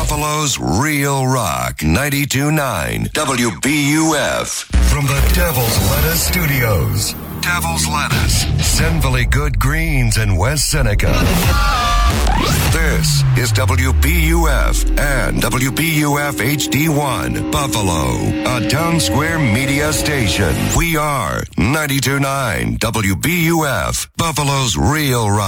Buffalo's Real Rock 92.9 WBUF. From the Devil's Lettuce Studios. Devil's Lettuce, sinfully good greens in West Seneca. This is WBUF and WBUF HD1 Buffalo, a Town Square media station. We are 92.9 WBUF, Buffalo's Real Rock.